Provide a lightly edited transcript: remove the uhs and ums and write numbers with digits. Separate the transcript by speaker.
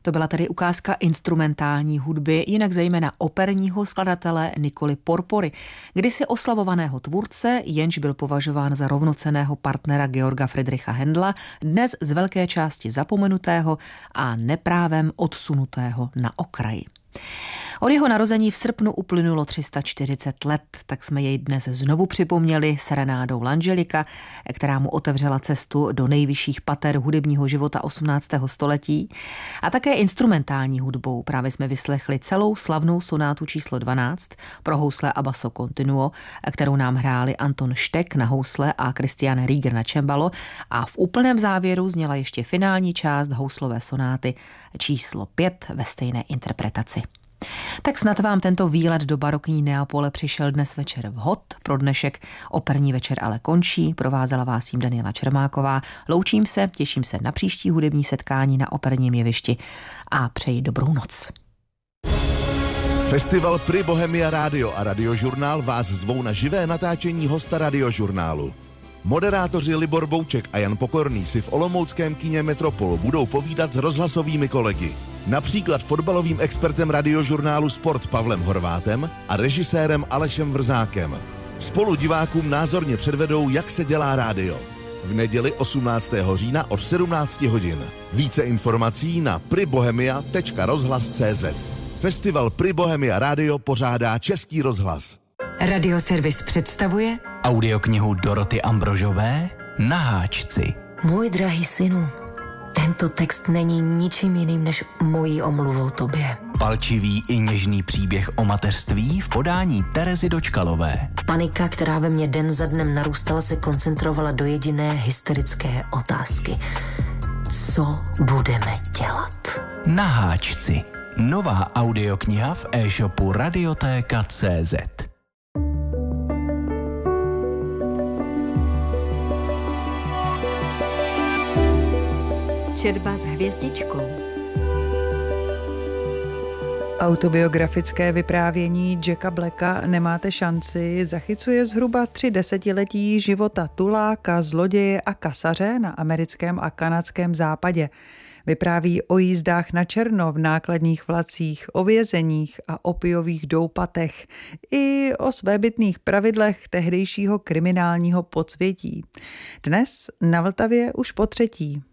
Speaker 1: To byla tedy ukázka instrumentální hudby, jinak zejména operního skladatele Niccoly Porpory, kdysi oslavovaného tvůrce, jenž byl považován za rovnocenného partnera Georga Friedricha Händela, dnes z velké části zapomenutého a neprávem odsunutého na okraji. Od jeho narození v srpnu uplynulo 340 let, tak jsme jej dnes znovu připomněli serenádou L'Angelica, která mu otevřela cestu do nejvyšších pater hudebního života 18. století, a také instrumentální hudbou. Právě jsme vyslechli celou slavnou sonátu číslo 12 pro housle a basso continuo, kterou nám hráli Anton Štek na housle a Christian Rieger na cembalo, a v úplném závěru zněla ještě finální část houslové sonáty číslo 5 ve stejné interpretaci. Tak snad vám tento výlet do barokní Neapole přišel dnes večer vhod. Pro dnešek operní večer ale končí. Provázela vás jím Daniela Čermáková. Loučím se, těším se na příští hudební setkání na operním jevišti a přeji dobrou noc.
Speaker 2: Festival Pri Bohemia Rádio a Radiožurnál vás zvou na živé natáčení hosta Radiožurnálu. Moderátoři Libor Bouček a Jan Pokorný si v olomouckém kině Metropol budou povídat s rozhlasovými kolegy. Například fotbalovým expertem Radiožurnálu Sport Pavlem Horvátem a režisérem Alešem Vrzákem. Spolu divákům názorně předvedou, jak se dělá rádio. V neděli 18. října od 17 hodin. Více informací na pribohemia.rozhlas.cz. Festival Pri Bohemia Rádio pořádá Český rozhlas.
Speaker 3: Radioservis představuje
Speaker 4: audioknihu Doroty Ambrožové Na háčci.
Speaker 3: Můj drahý synu, tento text není ničím jiným než mojí omluvou tobě.
Speaker 4: Palčivý i něžný příběh o mateřství v podání Terezy Dočkalové.
Speaker 3: Panika, která ve mně den za dnem narůstala, se koncentrovala do jediné hysterické otázky. Co budeme dělat?
Speaker 4: Na háčci. Nová audiokniha v e-shopu Radiotéka.cz.
Speaker 3: Četba s hvězdičkou.
Speaker 5: Autobiografické vyprávění Jacka Blacka Nemáte šanci zachycuje zhruba 3 desetiletí života tuláka, zloděje a kasaře na americkém a kanadském západě. Vypráví o jízdách na černo v nákladních vlacích, o vězeních a opiových doupatech i o svébytných pravidlech tehdejšího kriminálního podsvětí. Dnes na Vltavě už po 3.